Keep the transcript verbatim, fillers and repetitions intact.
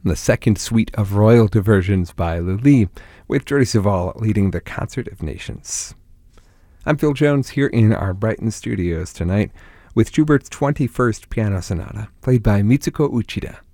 and the second suite of royal diversions by Lully, with Jordi Savall leading the Concert of Nations. I'm Phil Jones here in our Brighton studios tonight with Schubert's twenty-first Piano Sonata, played by Mitsuko Uchida.